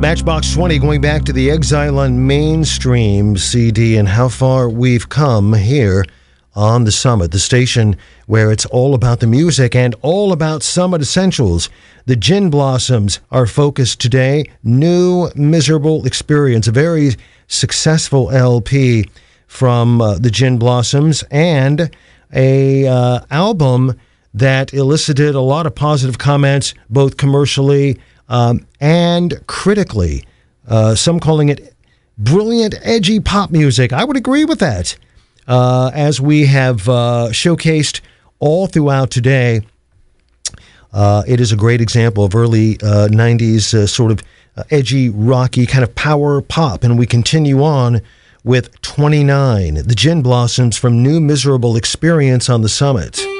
Matchbox 20 going back to the Exile on Mainstream CD and how far we've come here on the Summit, the station where it's all about the music and all about Summit Essentials. The Gin Blossoms are focused today. New Miserable Experience, a very successful LP from the Gin Blossoms, and a album that elicited a lot of positive comments, both commercially and critically. Some calling it brilliant, edgy pop music. I would agree with that. As we have showcased all throughout today, it is a great example of early 90s sort of edgy, rocky, kind of power pop. And we continue on with 29, the Gin Blossoms from New Miserable Experience on the Summit.